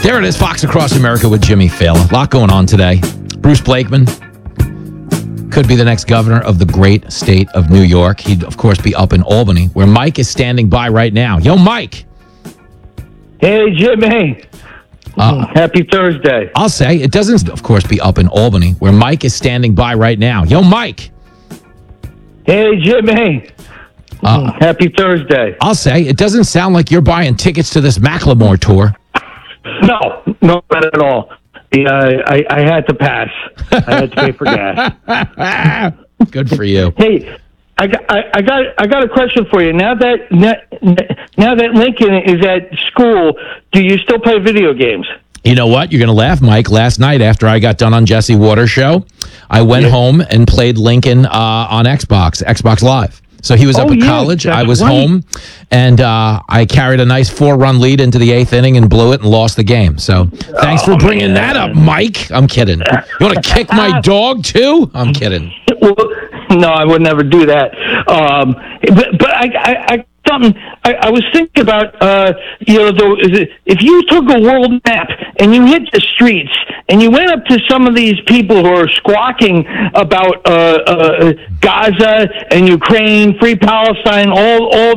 There it is, Fox Across America with Jimmy Fallon. A lot going on today. Bruce Blakeman could be the next governor of the great state of New York. He'd, of course, be up in Albany, where Mike is standing by right now. Yo, Mike. Hey, Jimmy. Happy Thursday. I'll say, it doesn't, of course, be up in Albany, where Mike is standing by right now. Yo, Mike. Hey, Jimmy. Happy Thursday. I'll say, it doesn't sound like you're buying tickets to this Macklemore tour. No, not at all. Yeah, I had to pass. I had to pay for gas. Good for you. Hey, I got a question for you. Now that Lincoln is at school, do you still play video games? You know what? You're going to laugh, Mike. Last night, after I got done on Jesse Waters' show, I went home and played Lincoln on Xbox Live. So he was up at college. I was home, and I carried a nice 4-run lead into the 8th inning and blew it and lost the game. So thanks for bringing that up, Mike. I'm kidding. You want to kick my dog, too? I'm kidding. Well, no, I would never do that. But I was thinking about, if you took a world map and you hit the streets and you went up to some of these people who are squawking about Gaza and Ukraine, Free Palestine, all